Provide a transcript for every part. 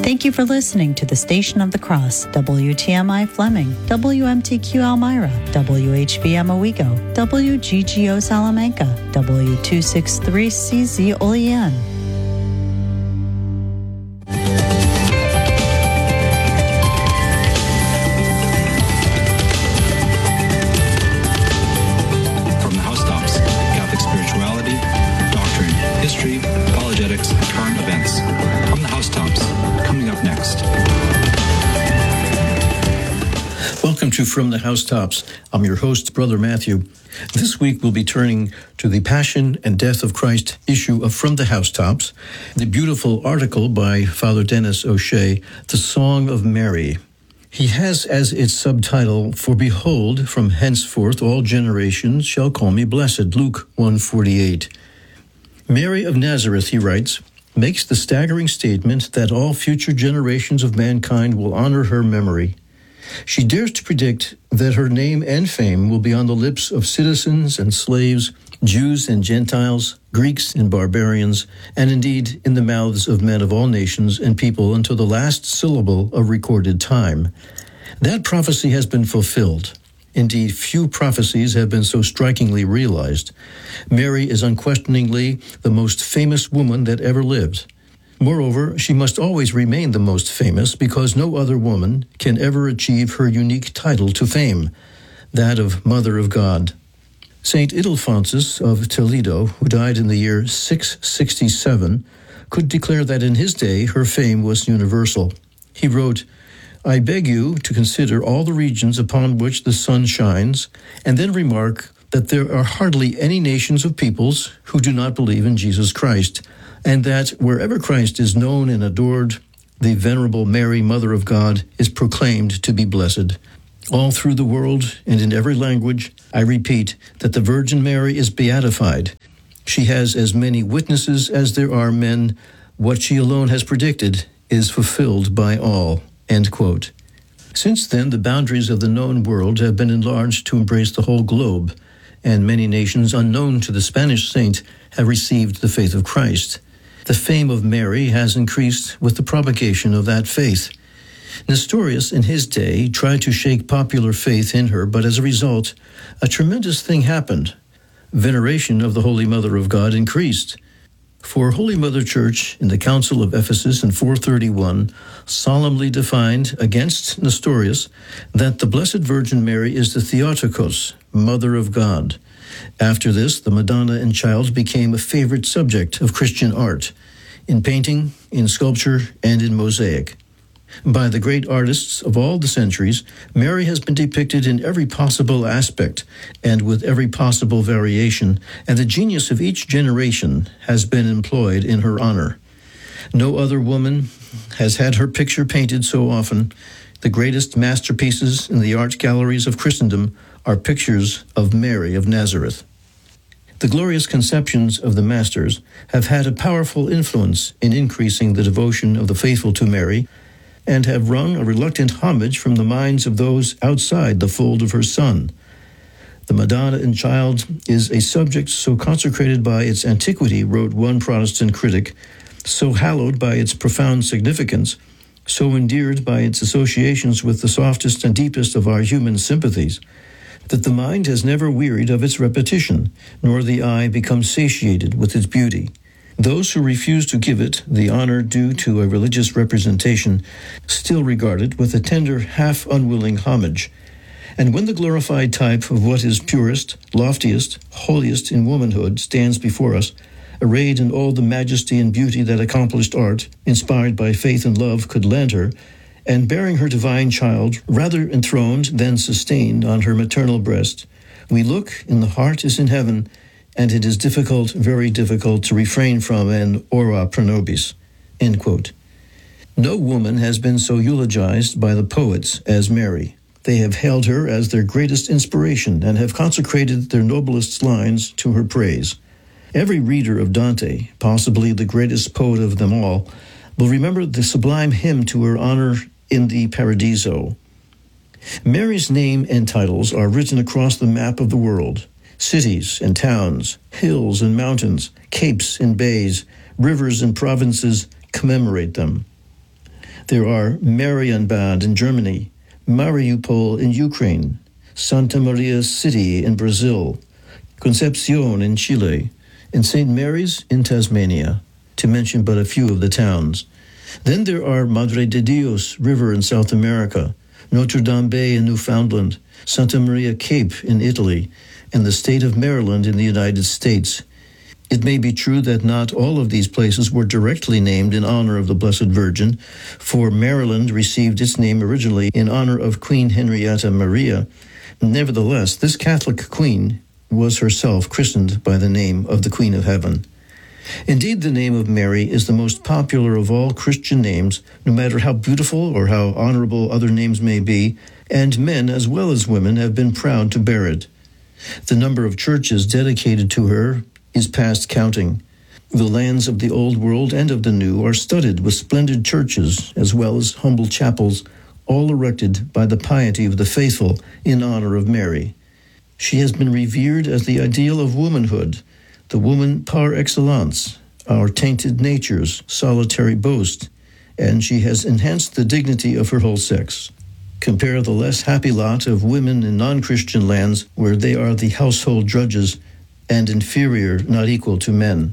Thank you for listening to the Station of the Cross, WTMI Fleming, WMTQ Elmira, WHBM Owego, WGGO Salamanca, W263CZ Olean. From the housetops, Catholic spirituality, doctrine, history, apologetics, and current events. From the housetops, coming up next. Welcome to From the Housetops. I'm your host, Brother Matthew. This week we'll be turning to the Passion and Death of Christ issue of From the Housetops, the beautiful article by Father Dennis O'Shea, The Song of Mary. He has as its subtitle, For behold, from henceforth all generations shall call me blessed, Luke 1:48. Mary of Nazareth, he writes, makes the staggering statement that all future generations of mankind will honor her memory. She dares to predict that her name and fame will be on the lips of citizens and slaves, Jews and Gentiles, Greeks and barbarians, and indeed in the mouths of men of all nations and people until the last syllable of recorded time. That prophecy has been fulfilled. Indeed, few prophecies have been so strikingly realized. Mary is unquestioningly the most famous woman that ever lived. Moreover, she must always remain the most famous because no other woman can ever achieve her unique title to fame, that of Mother of God. Saint Ildefonsus of Toledo, who died in the year 667, could declare that in his day her fame was universal. He wrote, I beg you to consider all the regions upon which the sun shines, and then remark that there are hardly any nations of peoples who do not believe in Jesus Christ, and that wherever Christ is known and adored, the venerable Mary, Mother of God, is proclaimed to be blessed. All through the world and in every language, I repeat that the Virgin Mary is beatified. She has as many witnesses as there are men. What she alone has predicted is fulfilled by all. End quote. Since then, the boundaries of the known world have been enlarged to embrace the whole globe, and many nations unknown to the Spanish saint have received the faith of Christ. The fame of Mary has increased with the propagation of that faith. Nestorius, in his day, tried to shake popular faith in her, but as a result, a tremendous thing happened. Veneration of the Holy Mother of God increased. For Holy Mother Church, in the Council of Ephesus in 431, solemnly defined against Nestorius that the Blessed Virgin Mary is the Theotokos, Mother of God. After this, the Madonna and Child became a favorite subject of Christian art, in painting, in sculpture, and in mosaic. By the great artists of all the centuries, Mary has been depicted in every possible aspect and with every possible variation, and the genius of each generation has been employed in her honor. No other woman has had her picture painted so often. The greatest masterpieces in the art galleries of Christendom are pictures of Mary of Nazareth. The glorious conceptions of the masters have had a powerful influence in increasing the devotion of the faithful to Mary, and have wrung a reluctant homage from the minds of those outside the fold of her Son. The Madonna and Child is a subject so consecrated by its antiquity, wrote one Protestant critic, so hallowed by its profound significance, so endeared by its associations with the softest and deepest of our human sympathies, that the mind has never wearied of its repetition, nor the eye become satiated with its beauty. Those who refuse to give it the honor due to a religious representation still regard it with a tender, half-unwilling homage. And when the glorified type of what is purest, loftiest, holiest in womanhood stands before us, arrayed in all the majesty and beauty that accomplished art, inspired by faith and love, could lend her, and bearing her divine child, rather enthroned than sustained on her maternal breast, we look, and the heart is in heaven, and it is difficult, very difficult, to refrain from an ora pro nobis. End quote. No woman has been so eulogized by the poets as Mary. They have hailed her as their greatest inspiration and have consecrated their noblest lines to her praise. Every reader of Dante, possibly the greatest poet of them all, will remember the sublime hymn to her honor in the Paradiso. Mary's name and titles are written across the map of the world. Cities and towns, hills and mountains, capes and bays, rivers and provinces commemorate them. There are Marienbad in Germany, Mariupol in Ukraine, Santa Maria City in Brazil, Concepcion in Chile, and St. Mary's in Tasmania, to mention but a few of the towns. Then there are Madre de Dios River in South America, Notre Dame Bay in Newfoundland, Santa Maria Cape in Italy, and the state of Maryland in the United States. It may be true that not all of these places were directly named in honor of the Blessed Virgin, for Maryland received its name originally in honor of Queen Henrietta Maria. Nevertheless, this Catholic queen was herself christened by the name of the Queen of Heaven. Indeed, the name of Mary is the most popular of all Christian names, no matter how beautiful or how honorable other names may be, and men as well as women have been proud to bear it. The number of churches dedicated to her is past counting. The lands of the Old World and of the New are studded with splendid churches as well as humble chapels, all erected by the piety of the faithful in honor of Mary. She has been revered as the ideal of womanhood, the woman par excellence, our tainted nature's solitary boast, and she has enhanced the dignity of her whole sex. Compare the less happy lot of women in non-Christian lands where they are the household drudges and inferior, not equal to men.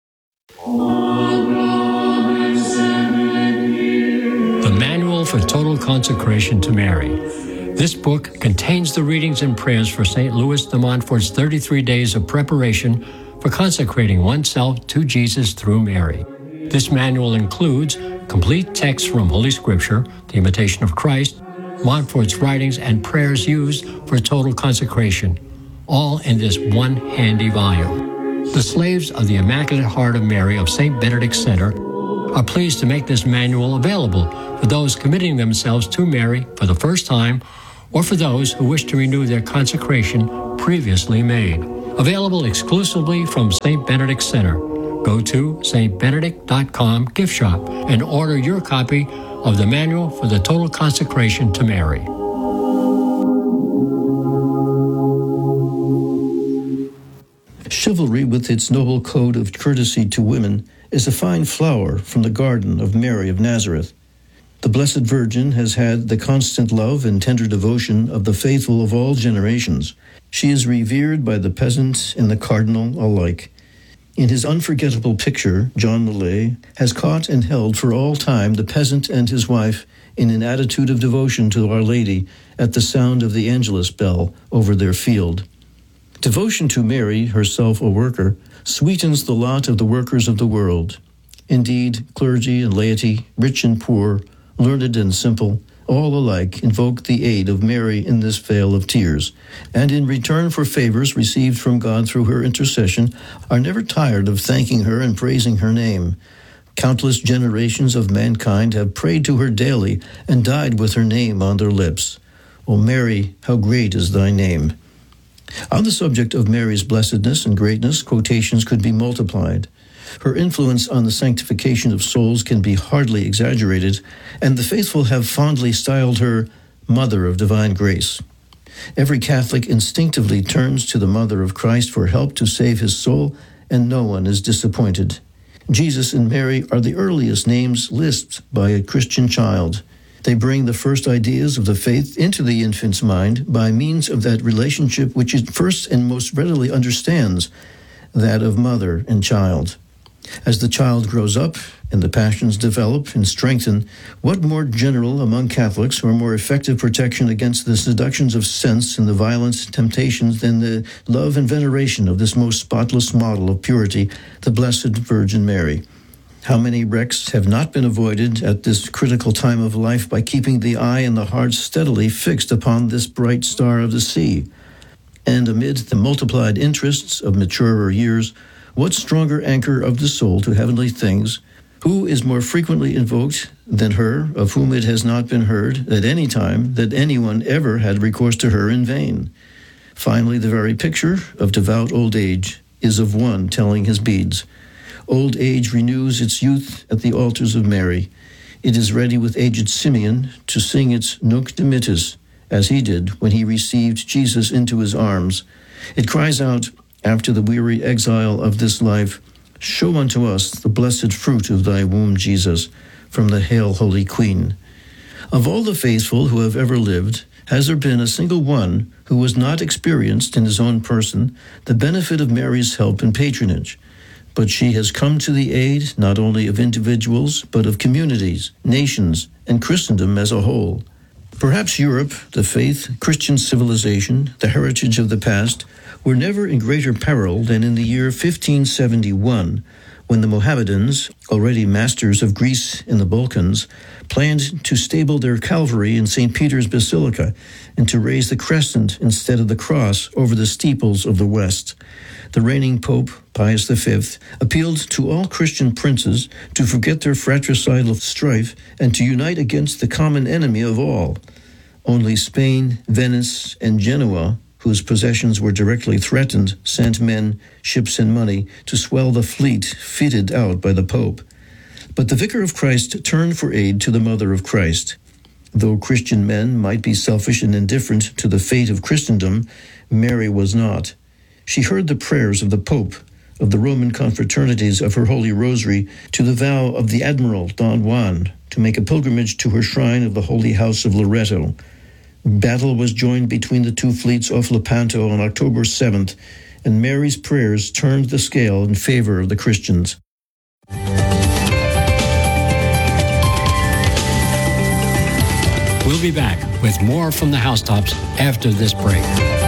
The Manual for Total Consecration to Mary. This book contains the readings and prayers for St. Louis de Montfort's 33 days of preparation for consecrating oneself to Jesus through Mary. This manual includes complete texts from Holy Scripture, the Imitation of Christ, Montfort's writings, and prayers used for total consecration, all in this one handy volume. The Slaves of the Immaculate Heart of Mary of St. Benedict Center are pleased to make this manual available for those committing themselves to Mary for the first time or for those who wish to renew their consecration previously made. Available exclusively from St. Benedict Center. Go to stbenedict.com gift shop and order your copy of the Manual for the Total Consecration to Mary. Chivalry, with its noble code of courtesy to women, is a fine flower from the garden of Mary of Nazareth. The Blessed Virgin has had the constant love and tender devotion of the faithful of all generations. She is revered by the peasant and the cardinal alike. In his unforgettable picture, John Millet has caught and held for all time the peasant and his wife in an attitude of devotion to Our Lady at the sound of the Angelus bell over their field. Devotion to Mary, herself a worker, sweetens the lot of the workers of the world. Indeed, clergy and laity, rich and poor, learned and simple, all alike invoke the aid of Mary in this vale of tears, and in return for favors received from God through her intercession, are never tired of thanking her and praising her name. Countless generations of mankind have prayed to her daily and died with her name on their lips. O Mary, how great is thy name! On the subject of Mary's blessedness and greatness, quotations could be multiplied. Her influence on the sanctification of souls can be hardly exaggerated, and the faithful have fondly styled her Mother of Divine Grace. Every Catholic instinctively turns to the Mother of Christ for help to save his soul, and no one is disappointed. Jesus and Mary are the earliest names lisped by a Christian child. They bring the first ideas of the faith into the infant's mind by means of that relationship which it first and most readily understands, that of mother and child. As the child grows up and the passions develop and strengthen, what more general among Catholics or more effective protection against the seductions of sense and the violent temptations than the love and veneration of this most spotless model of purity, the Blessed Virgin Mary? How many wrecks have not been avoided at this critical time of life by keeping the eye and the heart steadily fixed upon this bright star of the sea? And amid the multiplied interests of maturer years, what stronger anchor of the soul to heavenly things? Who is more frequently invoked than her, of whom it has not been heard at any time that anyone ever had recourse to her in vain? Finally, the very picture of devout old age is of one telling his beads. Old age renews its youth at the altars of Mary. It is ready with aged Simeon to sing its Nunc Dimittis, as he did when he received Jesus into his arms. It cries out, after the weary exile of this life, show unto us the blessed fruit of thy womb, Jesus, from the Hail, Holy Queen. Of all the faithful who have ever lived, has there been a single one who has not experienced in his own person the benefit of Mary's help and patronage? But she has come to the aid not only of individuals, but of communities, nations, and Christendom as a whole. Perhaps Europe, the faith, Christian civilization, the heritage of the past, were never in greater peril than in the year 1571, when the Mohammedans, already masters of Greece and the Balkans, planned to stable their cavalry in St. Peter's Basilica and to raise the crescent instead of the cross over the steeples of the West. The reigning Pope, Pius V, appealed to all Christian princes to forget their fratricidal strife and to unite against the common enemy of all. Only Spain, Venice, and Genoa, whose possessions were directly threatened, sent men, ships, and money to swell the fleet fitted out by the Pope. But the Vicar of Christ turned for aid to the Mother of Christ. Though Christian men might be selfish and indifferent to the fate of Christendom, Mary was not. She heard the prayers of the Pope, of the Roman confraternities of her Holy Rosary, to the vow of the Admiral Don Juan to make a pilgrimage to her shrine of the Holy House of Loreto. Battle was joined between the two fleets off Lepanto on October 7th, and Mary's prayers turned the scale in favor of the Christians. We'll be back with more from the Housetops after this break.